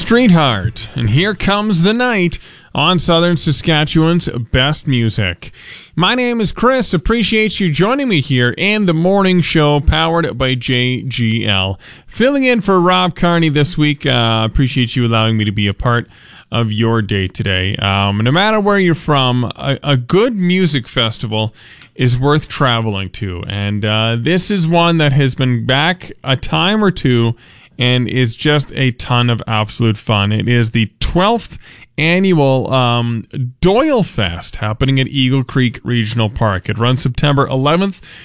Streetheart, and Here Comes the Night on Southern Saskatchewan's Best Music. My name is Chris. Appreciate you joining me here in the morning show powered by JGL. Filling in for Rob Carney this week. Appreciate you allowing me to be a part of your day today. No matter where you're from, a good music festival is worth traveling to. And this is one that has been back a time or two and is just a ton of absolute fun. It is the 12th annual Doyle Fest happening at Eagle Creek Regional Park. It runs September 11th